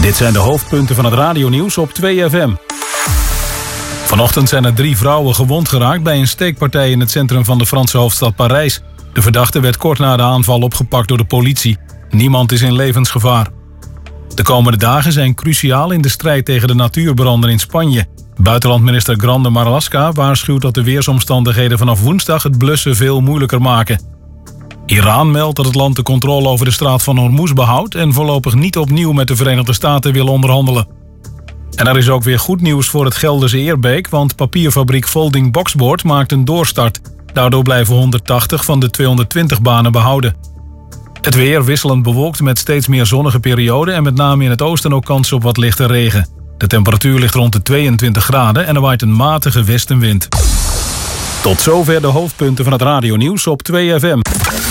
Dit zijn de hoofdpunten van het radionieuws op 2FM. Vanochtend zijn er 3 vrouwen gewond geraakt bij een steekpartij in het centrum van de Franse hoofdstad Parijs. De verdachte werd kort na de aanval opgepakt door de politie. Niemand is in levensgevaar. De komende dagen zijn cruciaal in de strijd tegen de natuurbranden in Spanje. Buitenlandminister Grande Marlaska waarschuwt dat de weersomstandigheden vanaf woensdag het blussen veel moeilijker maken. Iran meldt dat het land de controle over de straat van Hormuz behoudt en voorlopig niet opnieuw met de Verenigde Staten wil onderhandelen. En er is ook weer goed nieuws voor het Gelderse Eerbeek, want papierfabriek Folding Boxboard maakt een doorstart. Daardoor blijven 180 van de 220 banen behouden. Het weer wisselend bewolkt met steeds meer zonnige perioden en met name in het oosten ook kans op wat lichte regen. De temperatuur ligt rond de 22 graden en er waait een matige westenwind. Tot zover de hoofdpunten van het radionieuws op 2FM.